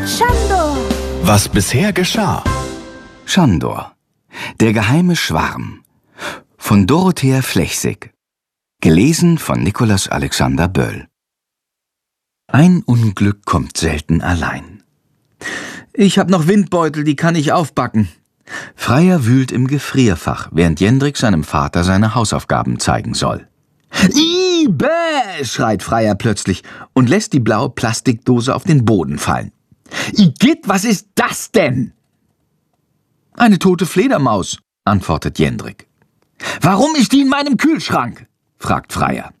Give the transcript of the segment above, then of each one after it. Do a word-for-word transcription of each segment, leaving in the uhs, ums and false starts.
mit Schandor. Was bisher geschah. Schandor, der geheime Schwarm von Dorothea Flechsig. Gelesen von Nikolaus Alexander Böll. Ein Unglück kommt selten allein. Ich hab noch Windbeutel, die kann ich aufbacken. Freier wühlt im Gefrierfach, während Jendrik seinem Vater seine Hausaufgaben zeigen soll. »Ih, bäh«, schreit Freier plötzlich und lässt die blaue Plastikdose auf den Boden fallen. »Igitt, was ist das denn?« »Eine tote Fledermaus«, antwortet Jendrik. »Warum ist die in meinem Kühlschrank?« fragt Freier.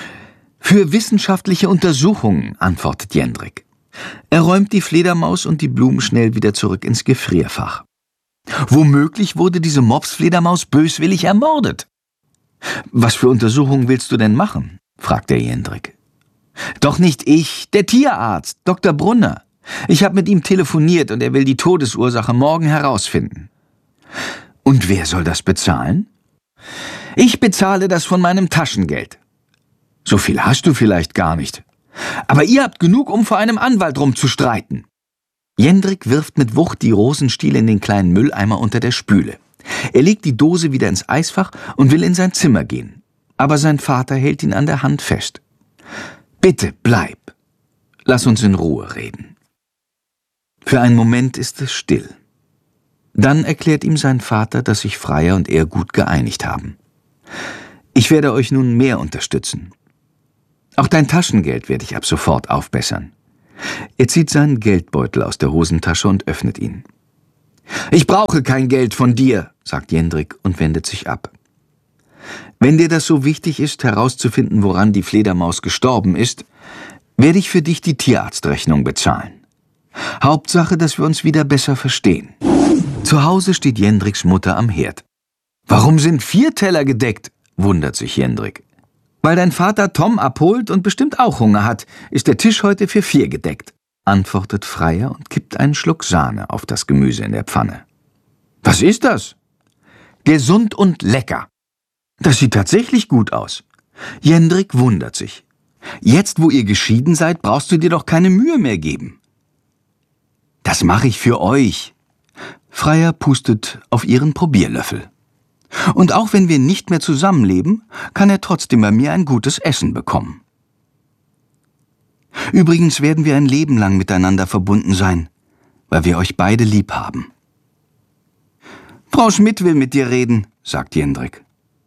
»Für wissenschaftliche Untersuchungen«, antwortet Jendrik. Er räumt die Fledermaus und die Blumen schnell wieder zurück ins Gefrierfach. Womöglich wurde diese Mopsfledermaus böswillig ermordet. »Was für Untersuchungen willst du denn machen?« fragt der Jendrik. »Doch nicht ich, der Tierarzt, Doktor Brunner. Ich habe mit ihm telefoniert und er will die Todesursache morgen herausfinden.« »Und wer soll das bezahlen?« »Ich bezahle das von meinem Taschengeld.« »So viel hast du vielleicht gar nicht. Aber ihr habt genug, um vor einem Anwalt rumzustreiten.« Jendrik wirft mit Wucht die Rosenstiele in den kleinen Mülleimer unter der Spüle. Er legt die Dose wieder ins Eisfach und will in sein Zimmer gehen. Aber sein Vater hält ihn an der Hand fest. »Bitte, bleib. Lass uns in Ruhe reden.« Für einen Moment ist es still. Dann erklärt ihm sein Vater, dass sich Freier und er gut geeinigt haben. »Ich werde euch nun mehr unterstützen. Auch dein Taschengeld werde ich ab sofort aufbessern.« Er zieht seinen Geldbeutel aus der Hosentasche und öffnet ihn. »Ich brauche kein Geld von dir«, sagt Jendrik und wendet sich ab. »Wenn dir das so wichtig ist, herauszufinden, woran die Fledermaus gestorben ist, werde ich für dich die Tierarztrechnung bezahlen. Hauptsache, dass wir uns wieder besser verstehen.« Zu Hause steht Jendriks Mutter am Herd. »Warum sind vier Teller gedeckt?« wundert sich Jendrik. »Weil dein Vater Tom abholt und bestimmt auch Hunger hat, ist der Tisch heute für vier gedeckt«, antwortet Freier und kippt einen Schluck Sahne auf das Gemüse in der Pfanne. »Was ist das?« »Gesund und lecker.« »Das sieht tatsächlich gut aus.« Jendrik wundert sich. »Jetzt, wo ihr geschieden seid, brauchst du dir doch keine Mühe mehr geben.« »Das mache ich für euch.« Freier pustet auf ihren Probierlöffel. »Und auch wenn wir nicht mehr zusammenleben, kann er trotzdem bei mir ein gutes Essen bekommen. Übrigens werden wir ein Leben lang miteinander verbunden sein, weil wir euch beide lieb haben.« »Frau Schmidt will mit dir reden«, sagt Jendrik.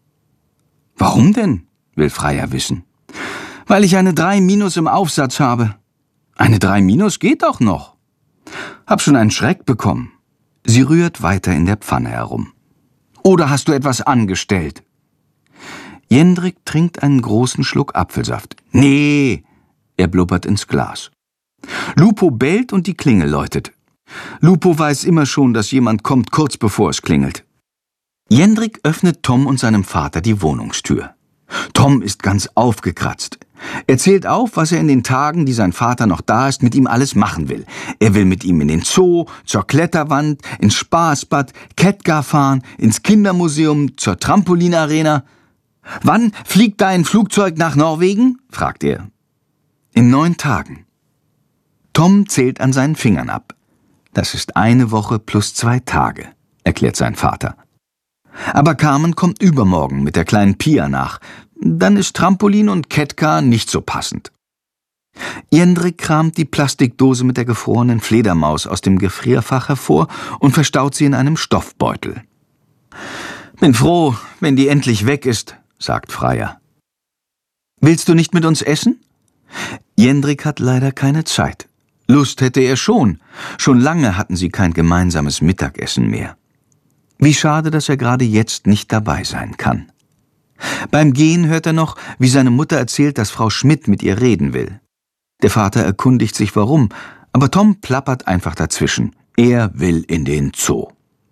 »Warum denn?«, will Freier wissen. »Weil ich eine drei minus im Aufsatz habe.« »Eine drei minus geht doch noch.« »Hab schon einen Schreck bekommen.« Sie rührt weiter in der Pfanne herum. »Oder hast du etwas angestellt?« Jendrik trinkt einen großen Schluck Apfelsaft. »Nee«, er blubbert ins Glas. Lupo bellt und die Klingel läutet. Lupo weiß immer schon, dass jemand kommt, kurz bevor es klingelt. Jendrik öffnet Tom und seinem Vater die Wohnungstür. Tom ist ganz aufgekratzt. Er zählt auf, was er in den Tagen, die sein Vater noch da ist, mit ihm alles machen will. Er will mit ihm in den Zoo, zur Kletterwand, ins Spaßbad, Kettgar fahren, ins Kindermuseum, zur Trampolinarena. »Wann fliegt dein Flugzeug nach Norwegen?« fragt er. »In neun Tagen.« Tom zählt an seinen Fingern ab. »Das ist eine Woche plus zwei Tage«, erklärt sein Vater. »Aber Carmen kommt übermorgen mit der kleinen Pia nach. Dann ist Trampolin und Kettgar nicht so passend.« Jendrik kramt die Plastikdose mit der gefrorenen Fledermaus aus dem Gefrierfach hervor und verstaut sie in einem Stoffbeutel. »Bin froh, wenn die endlich weg ist«, sagt Freier. »Willst du nicht mit uns essen?« Jendrik hat leider keine Zeit. Lust hätte er schon. Schon lange hatten sie kein gemeinsames Mittagessen mehr. Wie schade, dass er gerade jetzt nicht dabei sein kann. Beim Gehen hört er noch, wie seine Mutter erzählt, dass Frau Schmidt mit ihr reden will. Der Vater erkundigt sich warum, aber Tom plappert einfach dazwischen. Er will in den Zoo.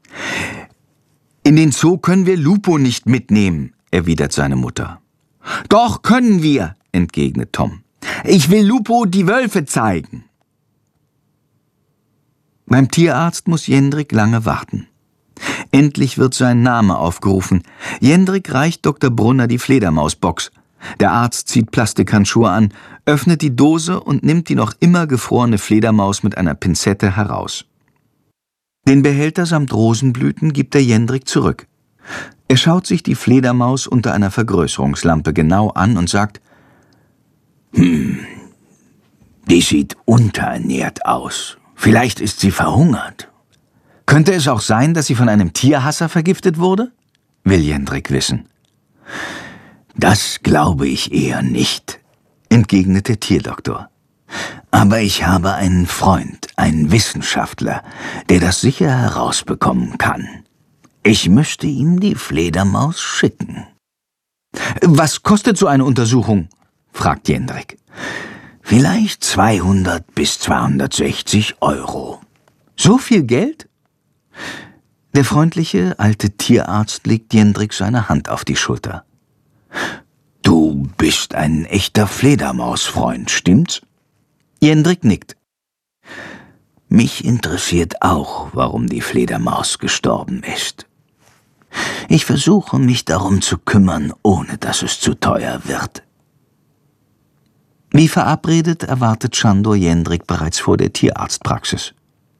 »In den Zoo können wir Lupo nicht mitnehmen«, erwidert seine Mutter. »Doch, können wir«, entgegnet Tom. »Ich will Lupo die Wölfe zeigen.« Beim Tierarzt muss Jendrik lange warten. Endlich wird sein Name aufgerufen. Jendrik reicht Doktor Brunner die Fledermausbox. Der Arzt zieht Plastikhandschuhe an, öffnet die Dose und nimmt die noch immer gefrorene Fledermaus mit einer Pinzette heraus. Den Behälter samt Rosenblüten gibt er Jendrik zurück. Er schaut sich die Fledermaus unter einer Vergrößerungslampe genau an und sagt: »Hm, die sieht unterernährt aus. Vielleicht ist sie verhungert.« »Könnte es auch sein, dass sie von einem Tierhasser vergiftet wurde?« will Jendrik wissen. »Das glaube ich eher nicht«, entgegnet der Tierdoktor. »Aber ich habe einen Freund, einen Wissenschaftler, der das sicher herausbekommen kann. Ich müsste ihm die Fledermaus schicken.« »Was kostet so eine Untersuchung?« fragt Jendrik. »Vielleicht zweihundert bis zweihundertsechzig Euro.« »So viel Geld?« Der freundliche alte Tierarzt legt Jendrik seine Hand auf die Schulter. »Du bist ein echter Fledermausfreund, stimmt's?« Jendrik nickt. »Mich interessiert auch, warum die Fledermaus gestorben ist. Ich versuche, mich darum zu kümmern, ohne dass es zu teuer wird.« Wie verabredet erwartet Sándor Jendrik bereits vor der Tierarztpraxis.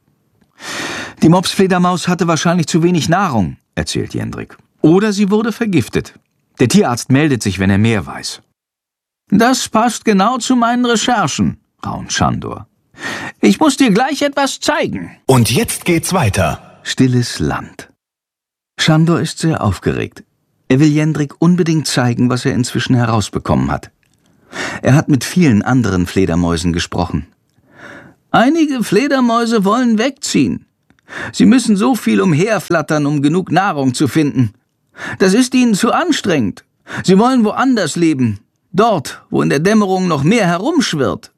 »Die Mopsfledermaus hatte wahrscheinlich zu wenig Nahrung«, erzählt Jendrik. »Oder sie wurde vergiftet. Der Tierarzt meldet sich, wenn er mehr weiß.« »Das passt genau zu meinen Recherchen«, raunt Sándor. »Ich muss dir gleich etwas zeigen.« Und jetzt geht's weiter. Stilles Land. Sándor ist sehr aufgeregt. Er will Jendrik unbedingt zeigen, was er inzwischen herausbekommen hat. Er hat mit vielen anderen Fledermäusen gesprochen. »Einige Fledermäuse wollen wegziehen. Sie müssen so viel umherflattern, um genug Nahrung zu finden. Das ist ihnen zu anstrengend. Sie wollen woanders leben, dort, wo in der Dämmerung noch mehr herumschwirrt.«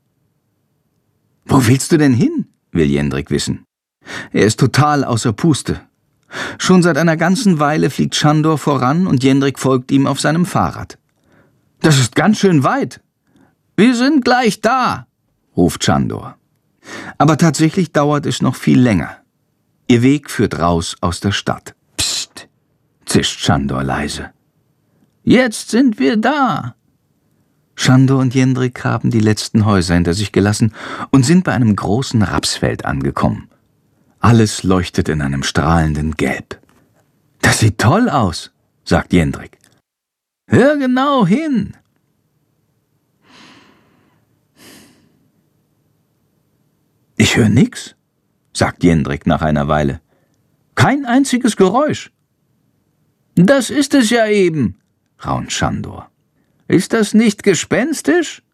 »Wo willst du denn hin?« will Jendrik wissen. Er ist total außer Puste. Schon seit einer ganzen Weile fliegt Sándor voran und Jendrik folgt ihm auf seinem Fahrrad. »Das ist ganz schön weit.« »Wir sind gleich da«, ruft Sándor. Aber tatsächlich dauert es noch viel länger. Ihr Weg führt raus aus der Stadt. »Psst«, zischt Sándor leise. »Jetzt sind wir da.« Sándor und Jendrik haben die letzten Häuser hinter sich gelassen und sind bei einem großen Rapsfeld angekommen. Alles leuchtet in einem strahlenden Gelb. »Das sieht toll aus«, sagt Jendrik. »Hör genau hin.« »Ich höre nix«, sagt Jendrik nach einer Weile. »Kein einziges Geräusch.« »Das ist es ja eben«, raunt Sándor. »Ist das nicht gespenstisch?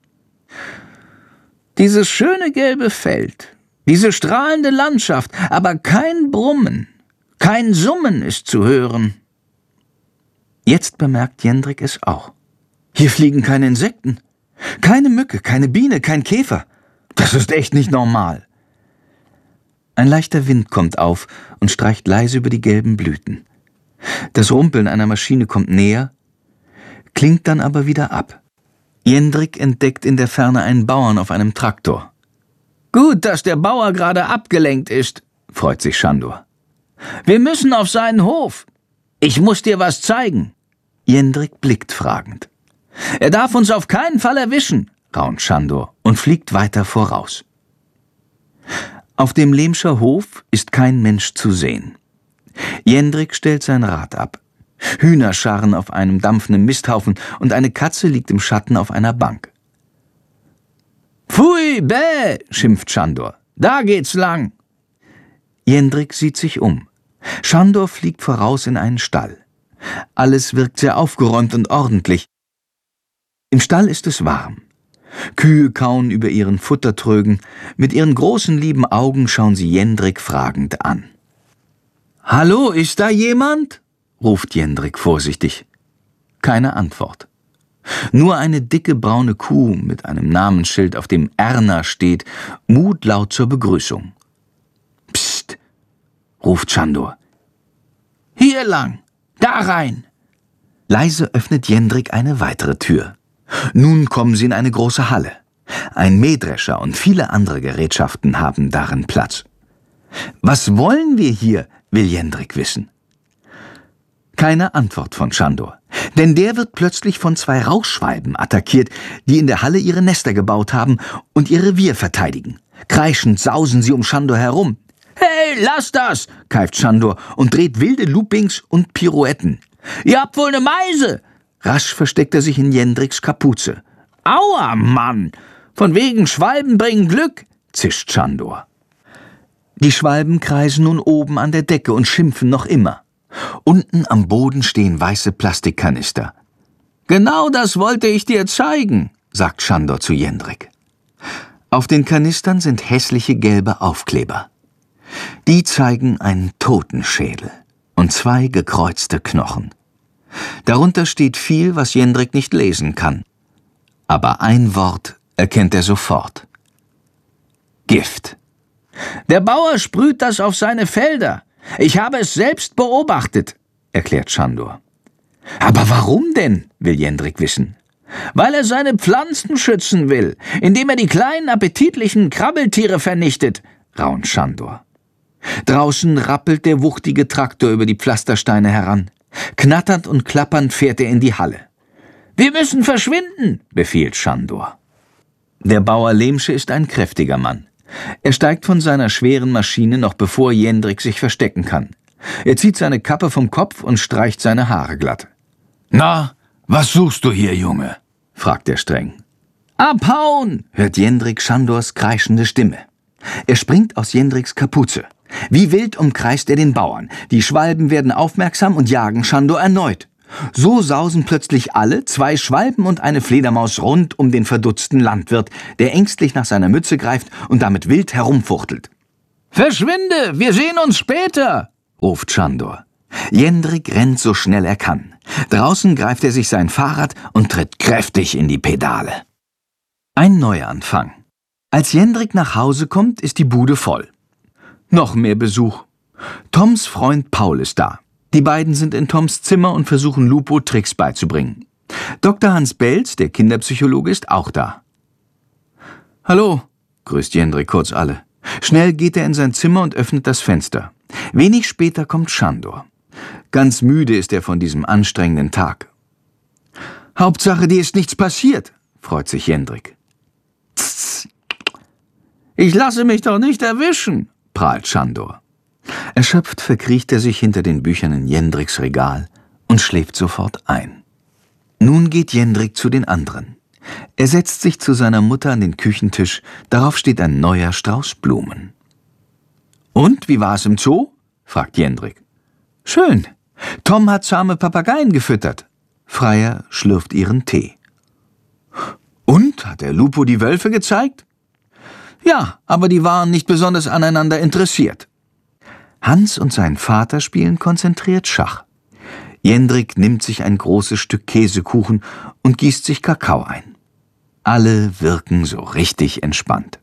Dieses schöne gelbe Feld, diese strahlende Landschaft, aber kein Brummen, kein Summen ist zu hören.« Jetzt bemerkt Jendrik es auch. Hier fliegen keine Insekten, keine Mücke, keine Biene, kein Käfer. Das ist echt nicht normal. Ein leichter Wind kommt auf und streicht leise über die gelben Blüten. Das Rumpeln einer Maschine kommt näher, klingt dann aber wieder ab. Jendrik entdeckt in der Ferne einen Bauern auf einem Traktor. »Gut, dass der Bauer gerade abgelenkt ist«, freut sich Sándor. »Wir müssen auf seinen Hof. Ich muss dir was zeigen.« Jendrik blickt fragend. »Er darf uns auf keinen Fall erwischen«, raunt Sándor und fliegt weiter voraus. Auf dem Lehmscher Hof ist kein Mensch zu sehen. Jendrik stellt sein Rad ab. Hühner scharren auf einem dampfenden Misthaufen und eine Katze liegt im Schatten auf einer Bank. »Pfui, bäh«, schimpft Sándor. »Da geht's lang.« Jendrik sieht sich um. Sándor fliegt voraus in einen Stall. Alles wirkt sehr aufgeräumt und ordentlich. Im Stall ist es warm. Kühe kauen über ihren Futtertrögen. Mit ihren großen lieben Augen schauen sie Jendrik fragend an. »Hallo, ist da jemand?« ruft Jendrik vorsichtig. Keine Antwort. Nur eine dicke braune Kuh mit einem Namensschild, auf dem Erna steht, mut laut zur Begrüßung. »Psst«, ruft Sándor. »Hier lang, da rein.« Leise öffnet Jendrik eine weitere Tür. Nun kommen sie in eine große Halle. Ein Mähdrescher und viele andere Gerätschaften haben darin Platz. »Was wollen wir hier?« will Jendrik wissen. Keine Antwort von Sándor. Denn der wird plötzlich von zwei Rauchschwalben attackiert, die in der Halle ihre Nester gebaut haben und ihr Revier verteidigen. Kreischend sausen sie um Shandor herum. »Hey, lass das!« keift Shandor und dreht wilde Loopings und Pirouetten. »Ihr habt wohl eine Meise!« Rasch versteckt er sich in Jendriks Kapuze. »Aua, Mann! Von wegen Schwalben bringen Glück!« zischt Shandor. Die Schwalben kreisen nun oben an der Decke und schimpfen noch immer. Unten am Boden stehen weiße Plastikkanister. »Genau das wollte ich dir zeigen«, sagt Shandor zu Jendrik. Auf den Kanistern sind hässliche gelbe Aufkleber. Die zeigen einen Totenschädel und zwei gekreuzte Knochen. Darunter steht viel, was Jendrik nicht lesen kann. Aber ein Wort erkennt er sofort. Gift. »Der Bauer sprüht das auf seine Felder. Ich habe es selbst beobachtet«, erklärt Shandor. »Aber warum denn?«, will Jendrik wissen. »Weil er seine Pflanzen schützen will, indem er die kleinen appetitlichen Krabbeltiere vernichtet«, raunt Shandor. Draußen rappelt der wuchtige Traktor über die Pflastersteine heran. Knatternd und klappernd fährt er in die Halle. »Wir müssen verschwinden«, befiehlt Shandor. Der Bauer Lehmsche ist ein kräftiger Mann. Er steigt von seiner schweren Maschine, noch bevor Jendrik sich verstecken kann. Er zieht seine Kappe vom Kopf und streicht seine Haare glatt. »Na, was suchst du hier, Junge?« fragt er streng. »Abhauen«, hört Jendrik Shandors kreischende Stimme. Er springt aus Jendriks Kapuze. Wie wild umkreist er den Bauern. Die Schwalben werden aufmerksam und jagen Shandor erneut. So sausen plötzlich alle, zwei Schwalben und eine Fledermaus, rund um den verdutzten Landwirt, der ängstlich nach seiner Mütze greift und damit wild herumfuchtelt. »Verschwinde, wir sehen uns später«, ruft Shandor. Jendrik rennt so schnell er kann. Draußen greift er sich sein Fahrrad und tritt kräftig in die Pedale. Ein Neuanfang. Als Jendrik nach Hause kommt, ist die Bude voll. Noch mehr Besuch. Toms Freund Paul ist da. Die beiden sind in Toms Zimmer und versuchen Lupo Tricks beizubringen. Doktor Hans Belz, der Kinderpsychologe, ist auch da. »Hallo«, grüßt Jendrik kurz alle. Schnell geht er in sein Zimmer und öffnet das Fenster. Wenig später kommt Shandor. Ganz müde ist er von diesem anstrengenden Tag. »Hauptsache, dir ist nichts passiert«, freut sich Jendrik. »Tss, ich lasse mich doch nicht erwischen«, prahlt Shandor. Erschöpft verkriecht er sich hinter den Büchern in Jendriks Regal und schläft sofort ein. Nun geht Jendrik zu den anderen. Er setzt sich zu seiner Mutter an den Küchentisch, darauf steht ein neuer Strauß Blumen. »Und, wie war es im Zoo?« fragt Jendrik. »Schön. Tom hat zahme Papageien gefüttert.« Freier schlürft ihren Tee. »Und, hat der Lupo die Wölfe gezeigt?« »Ja, aber die waren nicht besonders aneinander interessiert.« Hans und sein Vater spielen konzentriert Schach. Jendrik nimmt sich ein großes Stück Käsekuchen und gießt sich Kakao ein. Alle wirken so richtig entspannt.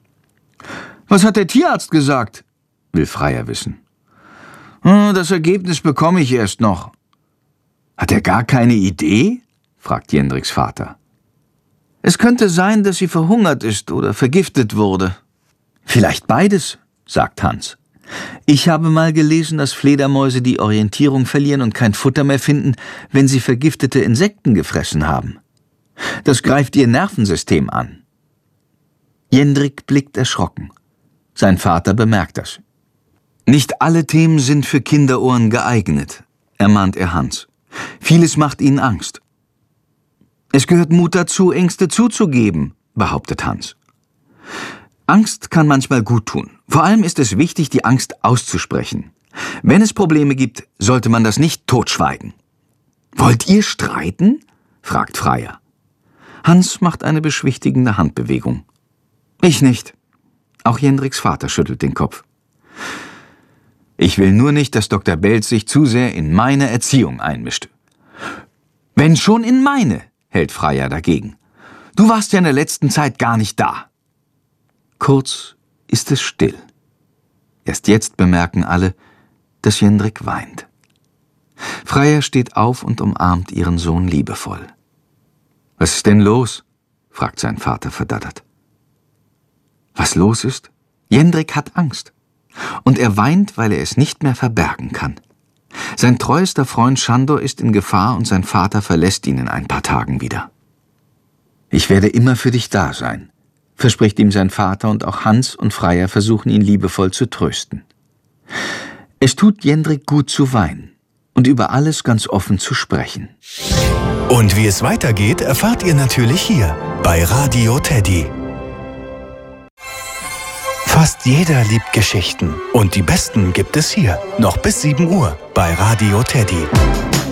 »Was hat der Tierarzt gesagt?« will Freier wissen. »Das Ergebnis bekomme ich erst noch.« »Hat er gar keine Idee?« fragt Jendriks Vater. »Es könnte sein, dass sie verhungert ist oder vergiftet wurde.« »Vielleicht beides«, sagt Hans. »Ich habe mal gelesen, dass Fledermäuse die Orientierung verlieren und kein Futter mehr finden, wenn sie vergiftete Insekten gefressen haben. Das greift ihr Nervensystem an.« Jendrik blickt erschrocken. Sein Vater bemerkt das. »Nicht alle Themen sind für Kinderohren geeignet«, ermahnt er Hans. »Vieles macht ihnen Angst.« »Es gehört Mut dazu, Ängste zuzugeben«, behauptet Hans. »Angst kann manchmal gut tun. Vor allem ist es wichtig, die Angst auszusprechen. Wenn es Probleme gibt, sollte man das nicht totschweigen.« »Wollt ihr streiten?« fragt Freier. Hans macht eine beschwichtigende Handbewegung. »Ich nicht.« Auch Jendriks Vater schüttelt den Kopf. »Ich will nur nicht, dass Doktor Belz sich zu sehr in meine Erziehung einmischt.« »Wenn schon in meine«, hält Freier dagegen. »Du warst ja in der letzten Zeit gar nicht da.« Kurz ist es still. Erst jetzt bemerken alle, dass Jendrik weint. Freier steht auf und umarmt ihren Sohn liebevoll. »Was ist denn los?« fragt sein Vater verdattert. Was los ist? Jendrik hat Angst. Und er weint, weil er es nicht mehr verbergen kann. Sein treuester Freund Sándor ist in Gefahr und sein Vater verlässt ihn in ein paar Tagen wieder. »Ich werde immer für dich da sein«, verspricht ihm sein Vater, und auch Hans und Freier versuchen ihn liebevoll zu trösten. Es tut Jendrik gut zu weinen und über alles ganz offen zu sprechen. Und wie es weitergeht, erfahrt ihr natürlich hier bei Radio Teddy. Fast jeder liebt Geschichten und die besten gibt es hier, noch bis sieben Uhr bei Radio Teddy.